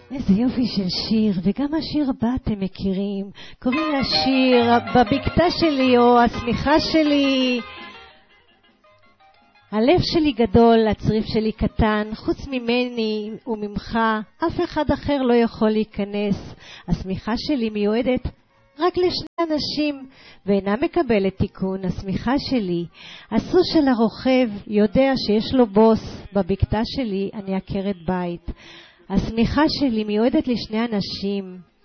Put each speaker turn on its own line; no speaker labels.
איזה יופי של שיר, וגם השיר הבא אתם מכירים. קוראים לשיר בבקתה שלי או השמיכה שלי. הלב שלי גדול, הצריף שלי קטן, חוץ ממני וממך, אף אחד אחר לא יכול להיכנס. השמיכה שלי מיועדת רק לשני אנשים, ואינה מקבלת תיקון. השמיכה שלי, הסוס של הרוכב יודע שיש לו בוס, בבקתה שלי אני עקרת בית. השמיכה שלי מיועדת לשני אנשים,